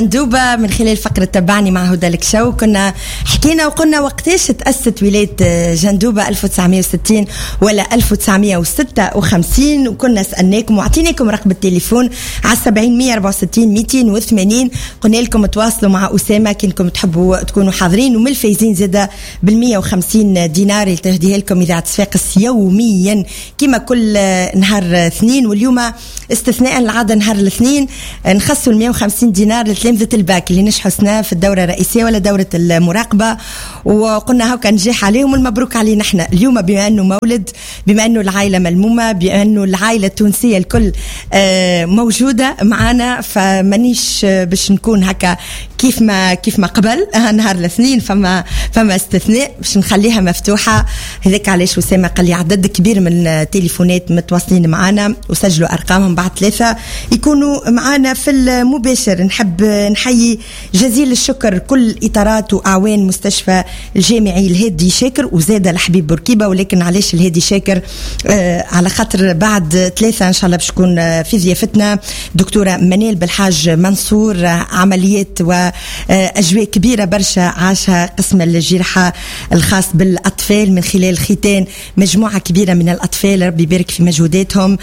ندوبة من خلال فقرة تبعني مع هدى الكشو. كنا حكينا وقلنا وقتاش تأسست ولاية جندوبة 1960 ولا 1956، وكنا سألناكم وعطيناكم رقم التليفون على 70 164 280. قلنا لكم تواصلوا مع أسامة كنكم تحبوا تكونوا حاضرين، ومن الفايزين زادة بال150 دينار اللي تهديها لكم إذاعة صفاقس يوميا كما كل نهار اثنين. واليوم استثناء العادة نهار الاثنين نخصوا 150 دينار لتلامذة الباك اللي نجحوا سنة في الدورة الرئيسية ولا دورة المراقبة، وقلنا هاكا نجاح عليهم والمبروك علينا احنا اليوم، بما انه مولد، بما انه العائلة ملمومة، بما انه العائلة التونسية الكل موجودة معنا، فمانيش باش نكون هكا كيف ما قبل نهار الاثنين، فما استثناء باش نخليها مفتوحة. هذاك علاش أسامة قال لي عدد كبير من التليفونات متواصلين معنا وسجلوا أرقامهم بعد 3 يكونوا معنا في المباشر. نحب نحيي جزيل الشكر كل إطارات وأعوان مستشفى الجامعي الهادي شاكر وزادة الحبيب بوركيبة. ولكن علاش الهادي شاكر؟ على خاطر بعد 3 إن شاء الله باش تكون في ضيافتنا دكتورة منال بالحاج منصور، عمليات وأجواء كبيرة برشا عاشها قسم الجراحة الخاص بالأطفال من خلال ختان مجموعة كبيرة من الأطفال، ربي يبارك في مجهوداتهم.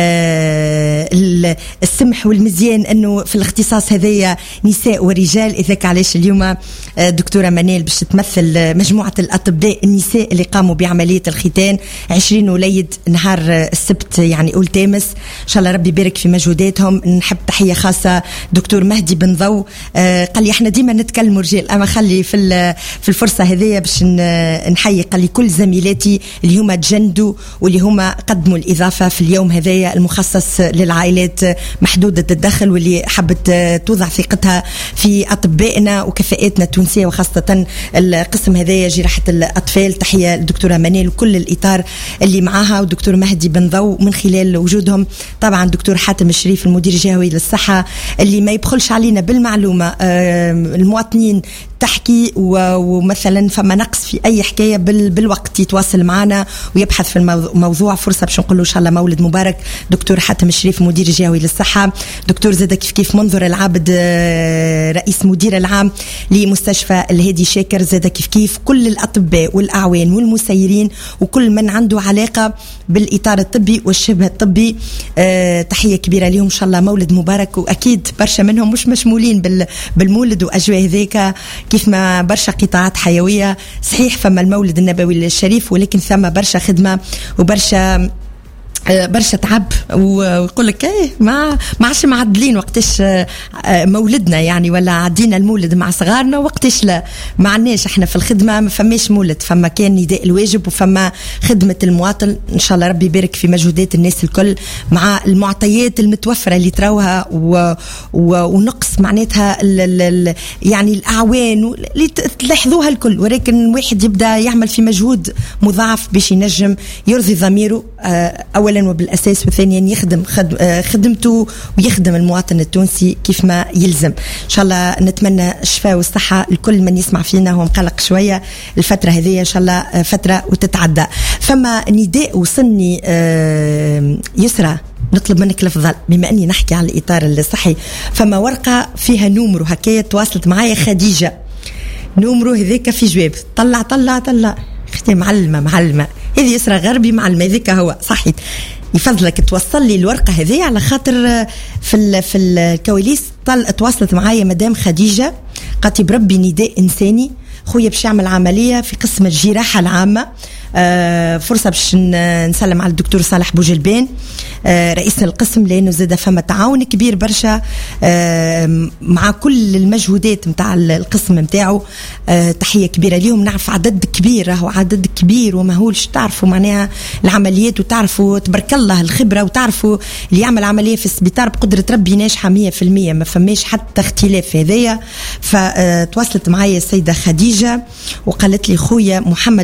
السمح والمزيان أنه في الاختصاص هذايا نساء ورجال، إذاك علاش اليوم دكتورة منال باش تمثل مجموعة الأطباء النساء اللي قاموا بعملية الختان 20 وليد نهار السبت يعني أول تامس، إن شاء الله ربي يبارك في مجهوداتهم. نحب تحية خاصة دكتور مهدي بن ضو، قال لي احنا ديما نتكلموا رجال، أما خلي في الفرصة هذية باش نحيي قال لي كل زميلاتي اللي هما تجندوا واللي هما قدموا الإضافة في اليوم هذايا المخصص للعائلات محدودة الدخل، واللي حبت توضع ثقتها في أطبائنا وكفاءاتنا التونسية وخاصة القسم هذايا جراحة الأطفال. تحية الدكتورة منال وكل الإطار اللي معاها والدكتور مهدي بن ضو من خلال وجودهم. طبعا دكتور حاتم الشريف المدير الجهوي للصحة اللي ما يبخلش علينا بالمعلومة، المواطنين تحكي ومثلا فما نقص في أي حكاية بالوقت يتواصل معنا ويبحث في الموضوع. فرصة باش نقول له إن شاء الله مولد مبارك دكتور حاتم الشريف مدير الجهوي للصحة. دكتور زاد كيف منظر العابد رئيس مدير العام لمستشفى الهادي شاكر، زاد كيف كل الأطباء والأعوان والمسيرين وكل من عنده علاقة بالإطار الطبي والشبه الطبي، تحية كبيرة لهم إن شاء الله مولد مبارك. وأكيد برشا منهم مش مشمولين بالمولد وأجواء ذيك، كيف ما برشا قطاعات حيوية صحيح فما المولد النبوي الشريف، ولكن ثم برشا خدمة وبرشا تعب، ويقول لك ايه ما عادش معدلين وقتاش مولدنا يعني، ولا عدينا المولد مع صغارنا وقتاش لا ما عناش احنا في الخدمه، ما فماش مولد، فما كان نداء الواجب وفما خدمه المواطن. ان شاء الله ربي يبارك في مجهودات الناس الكل مع المعطيات المتوفره اللي تراوها ونقص معناتها يعني الاعوان اللي تلاحظوها الكل، ولكن واحد يبدا يعمل في مجهود مضاعف باش ينجم يرضي ضميره اولا وبالاساس، وثانيا يخدم خدمته ويخدم المواطن التونسي كيف ما يلزم. ان شاء الله نتمنى الشفاء والصحه لكل من يسمع فينا هو مقلق شويه الفتره هذه، ان شاء الله فتره وتتعدى. فما نداء وصلني يسرى نطلب منك الافضل بما اني نحكي على الاطار الصحي، فما ورقه فيها نومرو هكايا تواصلت معايا خديجه، نومرو هذاك في جواب طلع اختي معلمه هذه يسرى غربي معلمه هذاك هو صحيت، يفضلك توصل لي الورقه هذه على خاطر في الكواليس تواصلت معايا مدام خديجه قالت بربي نداء انساني، خويا باش يعمل عمليه في قسم الجراحه العامه، فرصه باش نسلم على الدكتور صالح بوجلبان رئيس القسم، لانه زاد فما تعاون كبير برشا مع كل المجهودات نتاع القسم نتاعو. تحيه كبيره ليهم. نعرف عدد كبير ومهولش، تعرفوا معناها العمليات وتعرفوا تبارك الله الخبره، وتعرفوا اللي يعمل عمليه في السبيطار بقدره ربي ناجحه 100%، ما فماش حتى اختلاف هذايا. فتواصلت معايا السيده خديجه وقالت لي خويا محمد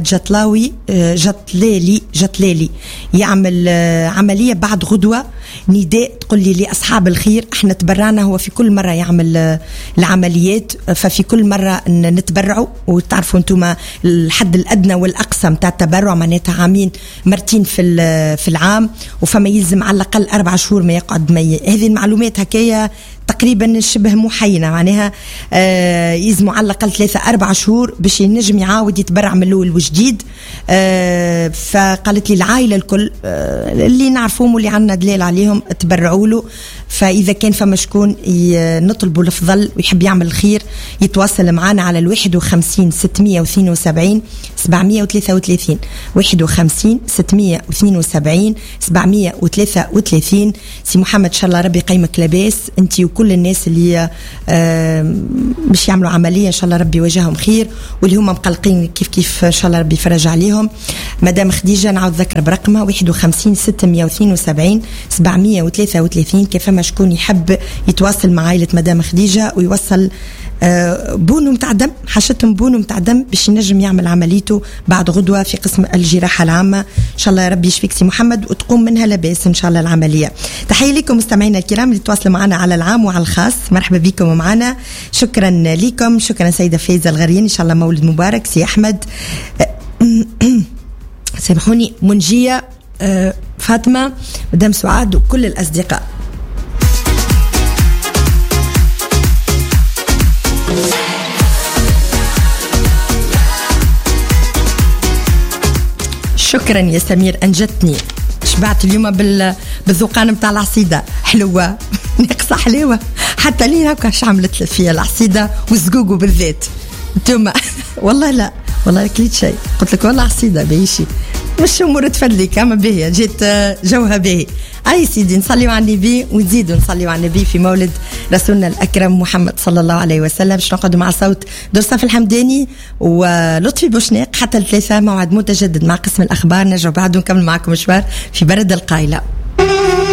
جطلالي يعمل عمليه بعد غدوه، نداء تقول لي لأصحاب الخير احنا تبرعنا، هو في كل مرة يعمل العمليات، ففي كل مرة نتبرعوا، وتعرفوا انتم الحد الأدنى والأقصى متاع التبرع معناتها عامين مرتين في العام، وفما يلزم على الأقل 4 شهور ما يقعد هذه المعلومات هكايا تقريبا شبه محينة، معناها يلزموا على الأقل 3-4 شهور باش ينجم يعاود يتبرع من الأول وجديد. فقالت لي العائلة الكل اللي نعرفهم واللي عنا دليل عليهم تبرعوا له. فإذا كان فما شكون نطلبوا الأفضل ويحب يعمل الخير يتواصل معنا على 51 672 733 51 672 733. سي محمد إن شاء الله ربي يقيمك لاباس أنت وكل الناس اللي باش يعملوا عملية، إن شاء الله ربي يوجههم خير، واللي هم مقلقين كيف إن شاء الله ربي يفرج عليهم. مدام خديجة نعاود ذكر برقمها 51 672 733. كيف ما شكون يحب يتواصل مع عائلة مدام خديجة ويوصل بونو متاع دم، حاجتهم بونو متاع دم باش ينجم يعمل عمليته بعد غدوة في قسم الجراحة العامة. إن شاء الله ربي يشفيك سي محمد وتقوم منها لاباس إن شاء الله العملية. تحية لكم مستمعينا الكرام اللي تواصلوا معنا على العام وعلى الخاص، مرحبا بكم معنا. شكرا لكم، شكرا سيدة فايزة الغريان، إن شاء الله مولد مبارك. سي أحمد سامحوني، منجية، فاطمة، مدام سعاد وكل الأصدقاء. شكرا يا سمير، أنجتني، شبعت اليوم بالذوقان متاع العصيدة، حلوة ناقصة حلاوة، حتى لين هكا عملت فيها العصيدة والزقوق بالذات انتوما. والله لا والله كليت شيء، قلت لك والله عصيدة باهيشي، مش أمور تفدلك أما باهية، جيت جوها باهي. أي سيدي نصلي على النبي ونزيدوا نصلي على النبي في مولد رسولنا الأكرم محمد صلى الله عليه وسلم. باش نقعد مع صوت درصف الحمداني ولطفي بوشناق حتى 3 موعد متجدد مع قسم الأخبار. نرجع بعد ونكمل معكم مشوار في برد القايلة.